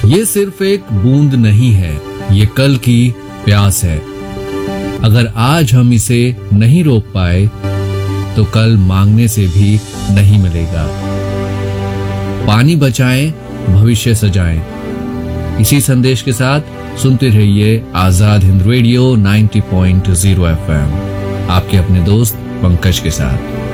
ये सिर्फ एक बूंद नहीं है, ये कल की प्यास है। अगर आज हम इसे नहीं रोक पाए तो कल मांगने से भी नहीं मिलेगा। पानी बचाएं, भविष्य सजाएं। इसी संदेश के साथ सुनते रहिए आजाद हिंद रेडियो 90.0 FM, आपके अपने दोस्त पंकज के साथ।